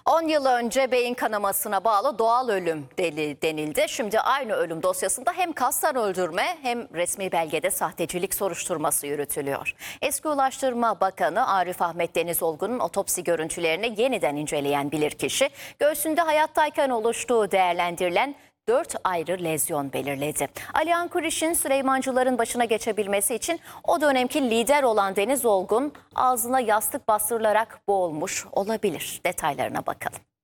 10 yıl önce beyin kanamasına bağlı doğal ölüm denildi. Şimdi aynı ölüm dosyasında hem kasten öldürme hem resmi belgede sahtecilik soruşturması yürütülüyor. Eski Ulaştırma Bakanı Arif Ahmet Denizolgun'un otopsi görüntülerini yeniden inceleyen bilirkişi, göğsünde hayattayken oluştuğu değerlendirilen 4 ayrı lezyon belirledi. Alihan Kuriş'in Süleymancıların başına geçebilmesi için o dönemki lider olan Deniz Olgun ağzına yastık bastırılarak boğulmuş olabilir. Detaylarına bakalım.